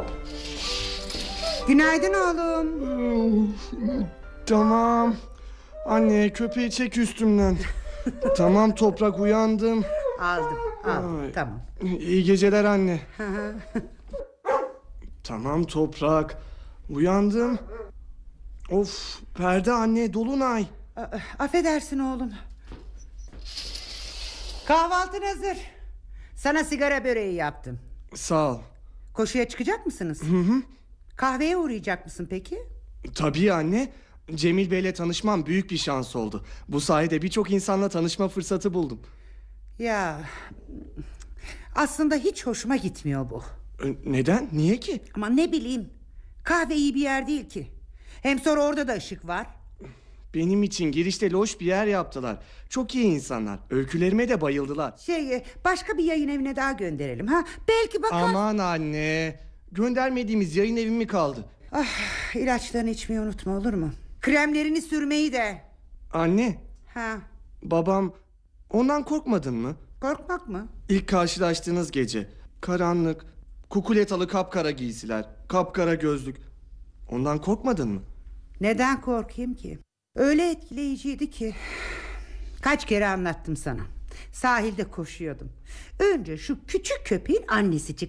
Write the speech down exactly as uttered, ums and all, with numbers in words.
Günaydın oğlum. Tamam. Anne, köpeği çek üstümden. Tamam Toprak, uyandım. Aldım, aldım. Ay. Tamam. İyi geceler anne. Tamam Toprak, uyandım. Of, perde anne, dolunay. A- Affedersin oğlum. Kahvaltın hazır. Sana sigara böreği yaptım. Sağ ol. Koşuya çıkacak mısınız? Hı hı. Kahveye uğrayacak mısın peki? Tabii anne. Cemil Bey'le tanışmam büyük bir şans oldu. Bu sayede birçok insanla tanışma fırsatı buldum. Ya, aslında hiç hoşuma gitmiyor bu. E, Neden? Niye ki? Ama ne bileyim, kahve iyi bir yer değil ki. Hem sonra orada da ışık var. Benim için girişte loş bir yer yaptılar. Çok iyi insanlar. Öykülerime de bayıldılar. Şey, başka bir yayın evine daha gönderelim ha. Belki bakar. Aman anne. Göndermediğimiz yayın evi mi kaldı? Ah, ilaçlarını içmeyi unutma, olur mu? Kremlerini sürmeyi de. Anne, Ha, babam, ondan korkmadın mı? korkmak mı? İlk karşılaştığınız gece. Karanlık, kukuletalı kapkara giysiler, kapkara gözlük. Ondan korkmadın mı? Neden korkayım ki? Öyle etkileyiciydi ki. Kaç kere anlattım sana. Sahilde koşuyordum. Önce şu küçük köpeğin annesi çıktı.